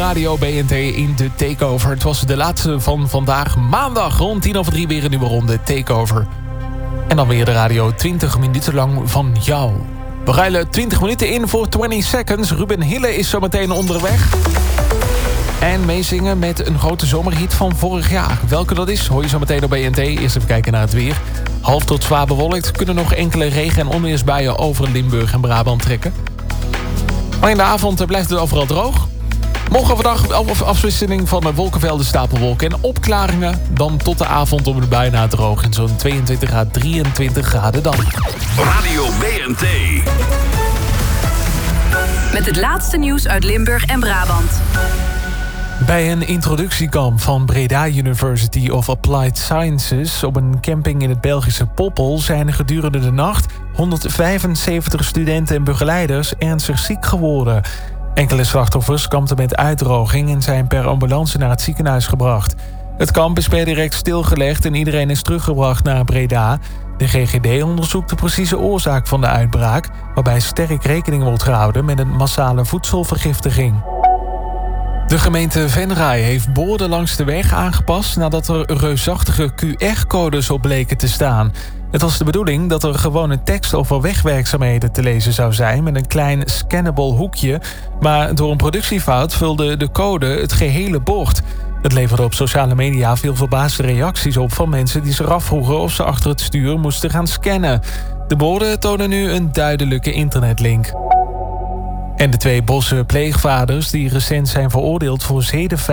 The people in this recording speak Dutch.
Radio BNT in de Takeover. Het was de laatste van vandaag, maandag, rond 2:10 weer een nieuwe ronde Takeover. En dan weer de radio 20 minuten lang van jou. We ruilen 20 minuten in voor 20 seconds. Ruben Hille is zometeen onderweg. En meezingen met een grote zomerhit van vorig jaar. Welke dat is, hoor je zo meteen op BNT. Eerst even kijken naar het weer. Half tot zwaar bewolkt kunnen nog enkele regen- en onweersbuien over Limburg en Brabant trekken. Maar in de avond blijft het overal droog. Morgen overdag afwisseling van wolkenvelden, stapelwolken en opklaringen. Dan tot de avond om het bijna droog. En zo'n 22 à 23 graden dan. Radio BNT. Met het laatste nieuws uit Limburg en Brabant. Bij een introductiekamp van Breda University of Applied Sciences op een camping in het Belgische Poppel zijn gedurende de nacht 175 studenten en begeleiders ernstig ziek geworden. Enkele slachtoffers kampten met uitdroging en zijn per ambulance naar het ziekenhuis gebracht. Het kamp is per direct stilgelegd en iedereen is teruggebracht naar Breda. De GGD onderzoekt de precieze oorzaak van de uitbraak, waarbij sterk rekening wordt gehouden met een massale voedselvergiftiging. De gemeente Venray heeft borden langs de weg aangepast nadat er reusachtige QR-codes op bleken te staan. Het was de bedoeling dat er gewone tekst over wegwerkzaamheden te lezen zou zijn met een klein scannable hoekje, maar door een productiefout vulde de code het gehele bord. Het leverde op sociale media veel verbaasde reacties op van mensen die zich afvroegen of ze achter het stuur moesten gaan scannen. De borden tonen nu een duidelijke internetlink. En de 2 Bosse pleegvaders die recent zijn veroordeeld voor zedenfeiten